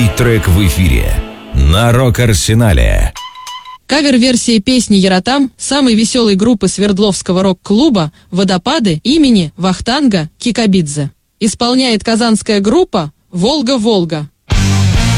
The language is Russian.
Следующий трек в эфире на Рок-Арсенале. Кавер-версия песни «Яратам» самой веселой группы Свердловского рок-клуба «Водопады» имени Вахтанга Кикабидзе. Исполняет казанская группа «Волга-Волга».